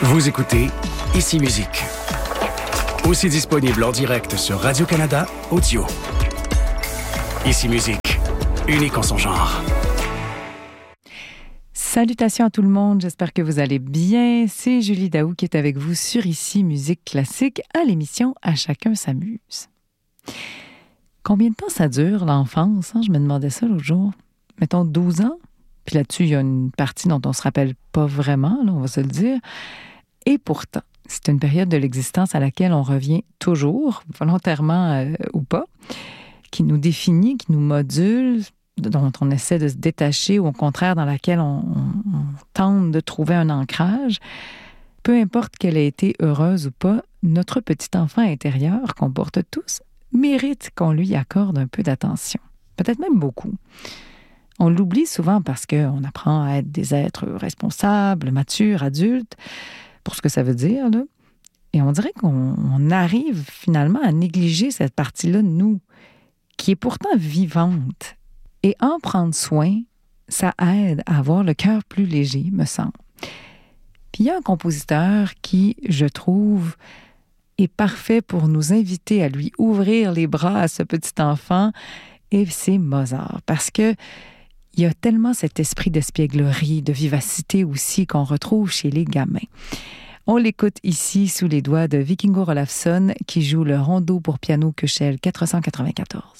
Vous écoutez Ici Musique. Aussi disponible en direct sur Radio-Canada Audio. Ici Musique, unique en son genre. Salutations à tout le monde, j'espère que vous allez bien. C'est Julie Daou qui est avec vous sur Ici Musique Classique à l'émission À chacun s'amuse. Combien de temps ça dure, l'enfance? Je me demandais ça l'autre jour. Mettons 12 ans. Puis là-dessus, il y a une partie dont on ne se rappelle pas vraiment, là, on va se le dire. Et pourtant, c'est une période de l'existence à laquelle on revient toujours, volontairement ou pas, qui nous définit, qui nous module, dont on essaie de se détacher ou au contraire dans laquelle on tente de trouver un ancrage. Peu importe qu'elle ait été heureuse ou pas, notre petit enfant intérieur qu'on porte tous mérite qu'on lui accorde un peu d'attention. Peut-être même beaucoup. On l'oublie souvent parce qu'on apprend à être des êtres responsables, matures, adultes, pour ce que ça veut dire, là. Et on dirait qu'on arrive finalement à négliger cette partie-là de nous, qui est pourtant vivante. Et en prendre soin, ça aide à avoir le cœur plus léger, me semble. Puis il y a un compositeur qui, je trouve, est parfait pour nous inviter à lui ouvrir les bras à ce petit enfant, et c'est Mozart. Parce que il y a tellement cet esprit d'espièglerie, de vivacité aussi qu'on retrouve chez les gamins. On l'écoute ici sous les doigts de Vikingur Olafsson qui joue le rondo pour piano Köchel 494.